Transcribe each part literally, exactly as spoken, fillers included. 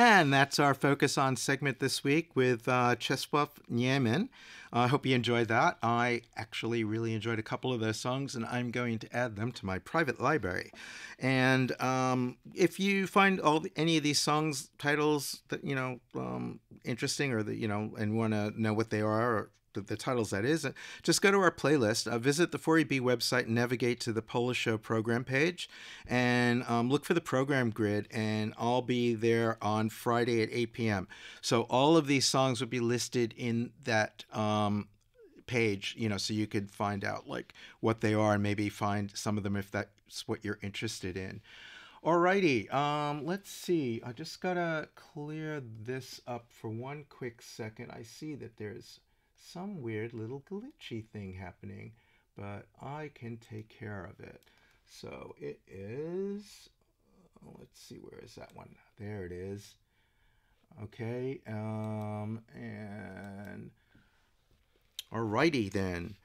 And that's our Focus On segment this week with uh, Czesław Niemen. I uh, hope you enjoyed that. I actually really enjoyed a couple of those songs, and I'm going to add them to my private library. And um, if you find all the, any of these songs titles that you know um, interesting, or that you know, and want to know what they are, or the, the titles that is, just go to our playlist. Uh, visit the four E B website, and navigate to the Polish Show program page, and um, look for the program grid. And I'll be there on Friday at eight p.m. So all of these songs will be listed in that um, page, you know, so you could find out like what they are and maybe find some of them if that's what you're interested in. Alrighty, um, let's see. I just gotta clear this up for one quick second. I see that there's some weird little glitchy thing happening, but I can take care of it. So it is, let's see, where is that one? There it is. Okay, um, and alrighty then.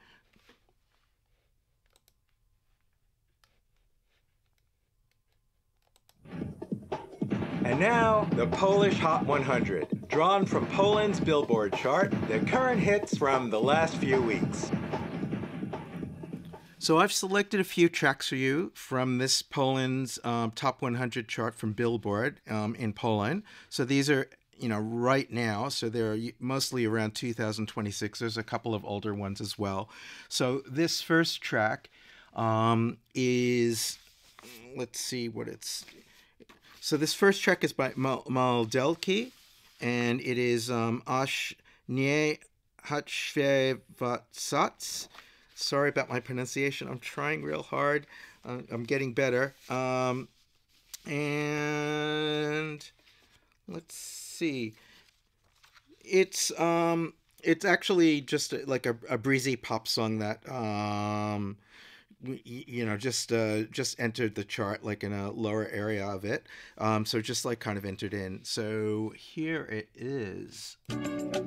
And now, the Polish Hot one hundred, drawn from Poland's Billboard chart, the current hits from the last few weeks. So I've selected a few tracks for you from this Poland's um, Top one hundred chart from Billboard um, in Poland. So these are, you know, right now. So they're mostly around two thousand twenty-six. There's a couple of older ones as well. So this first track um, is, let's see what it's... So this first track is by Maldelki, and it is um, Aż nie Hatshvevatsats. Sorry about my pronunciation. I'm trying real hard. Uh, I'm getting better. Um, and let's see. It's um, it's actually just like a, a breezy pop song that um, you know, just uh, just entered the chart like in a lower area of it. Um, so just like kind of entered in. So here it is.